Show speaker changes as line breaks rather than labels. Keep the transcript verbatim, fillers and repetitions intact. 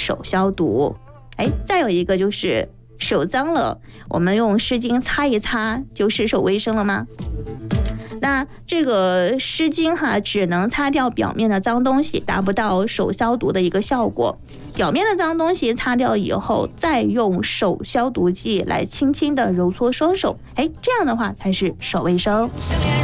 手消毒。哎，再有一个就是手脏了，我们用湿巾擦一擦就洗手卫生了吗？那这个湿巾哈，只能擦掉表面的脏东西，达不到手消毒的一个效果。表面的脏东西擦掉以后，再用手消毒剂来轻轻的揉搓双手，哎，这样的话才是手卫生。